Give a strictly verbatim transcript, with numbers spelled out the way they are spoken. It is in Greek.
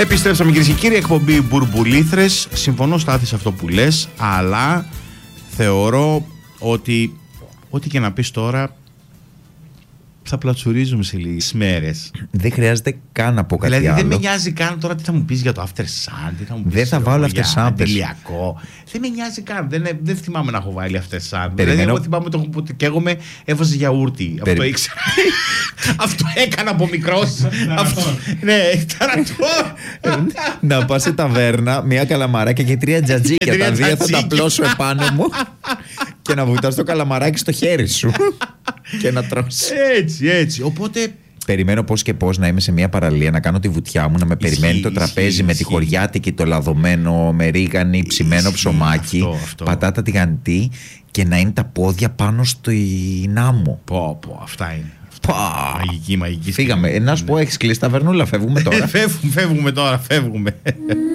Επιστρέψαμε, κυρίες και κύριοι, εκπομπή Μπουρμπουλήθρες. Συμφωνώ, Στάθη, σε αυτό που λες, αλλά θεωρώ ότι ό,τι και να πεις τώρα θα πλατσουρίζουμε σε λίγες μέρες. Δεν χρειάζεται καν να πω κάτι δηλαδή, άλλο. δεν με νοιάζει καν τώρα τι θα μου πεις για το After Sun, τι θα μου πεις. Δεν θα βάλω After Sun. Αντιλιακό. Δεν με νοιάζει καν. Δεν, δεν θυμάμαι να έχω βάλει After Sun. Περιμένω... Δηλαδή, εγώ θυμάμαι το που καίγομαι, έβαζε γιαούρτι. Περι... Αυτό ήξερα. Αυτό έκανα από μικρός. Αυτό... ναι, ταρατό. Να πας σε ταβέρνα, μια καλαμαράκια και τρία τζατζίκια. Τα δύο θα τα πλώσω επάνω μου και να βουτάς το καλαμαράκι στο χέρι σου και να τρώσει. Έτσι, έτσι. Οπότε. Περιμένω πώς και πώς να είμαι σε μια παραλία, να κάνω τη βουτιά μου, να με ισχύει, περιμένει το τραπέζι ισχύει, με ισχύει. Τη χωριάτικη, το λαδωμένο με ρίγανη, ψημένο ισχύει, ψωμάκι, αυτό, αυτό. Πατάτα τηγανιτή και να είναι τα πόδια πάνω στο ινάμο. Πω, πω, αυτά είναι. Πα. Μαγική, μαγική. Φύγαμε. Να σου πω, έχεις κλείσει ταβερνούλα, φεύγουμε τώρα. φεύγουμε, φεύγουμε τώρα, φεύγουμε.